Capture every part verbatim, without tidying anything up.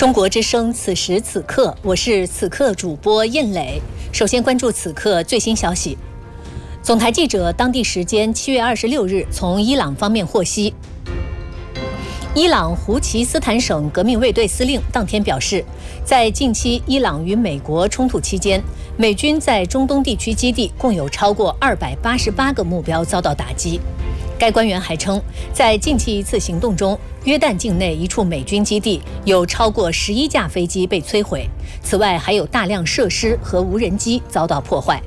中国之声，此时此刻，我是此刻主播印磊。首先关注此刻最新消息。总台记者当地时间七月二十六日从伊朗方面获悉，伊朗胡齐斯坦省革命卫队司令当天表示，在近期伊朗与美国冲突期间，美军在中东地区基地共有超过二百八十八个目标遭到打击。该官员还称，在近期一次行动中，约旦境内一处美军基地有超过十一架飞机被摧毁，此外还有大量设施和无人机遭到破坏。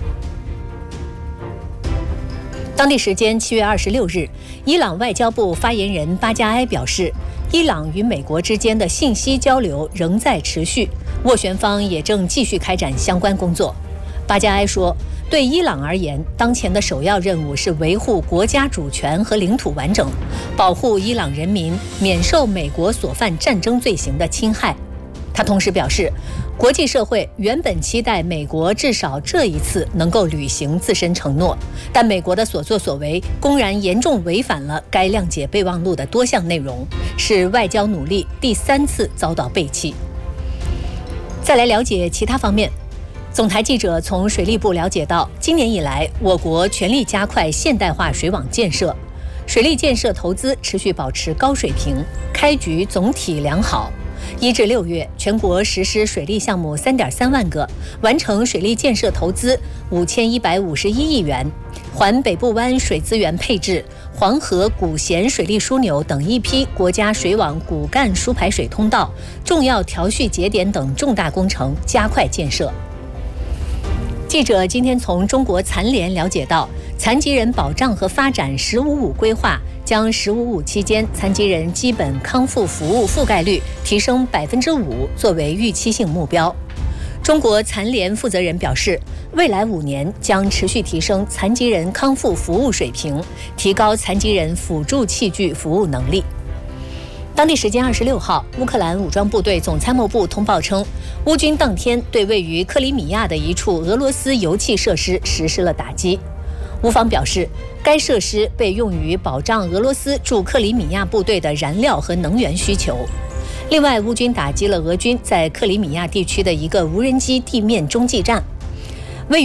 当地时间七月二十六日，伊朗外交部发言人巴加埃表示，伊朗与美国之间的信息交流仍在持续，斡旋方也正继续开展相关工作。巴加埃说，对伊朗而言，当前的首要任务是维护国家主权和领土完整，保护伊朗人民免受美国所犯战争罪行的侵害。他同时表示，国际社会原本期待美国至少这一次能够履行自身承诺，但美国的所作所为公然严重违反了该谅解备忘录的多项内容，使外交努力第三次遭到背弃。再来了解其他方面。总台记者从水利部了解到，今年以来，我国全力加快现代化水网建设，水利建设投资持续保持高水平，开局总体良好。一至六月，全国实施水利项目三点三万个，完成水利建设投资五千一百五十一亿元，环北部湾水资源配置、黄河古咸水利枢纽等一批国家水网骨干输排水通道、重要调蓄节点等重大工程加快建设。记者今天从中国残联了解到，残疾人保障和发展“十五五”规划将“十五五”期间残疾人基本康复服务覆盖率提升百分之五作为预期性目标。中国残联负责人表示，未来五年将持续提升残疾人康复服务水平，提高残疾人辅助器具服务能力。当地时间二十六号，乌克兰武装部队总参谋部通报称，乌军当天对位于克里米亚的一处俄罗斯油气设施实施了打击。乌方表示，该设施被用于保障俄罗斯驻克里米亚部队的燃料和能源需求。另外，乌军打击了俄军在克里米亚地区的一个无人机地面中继站。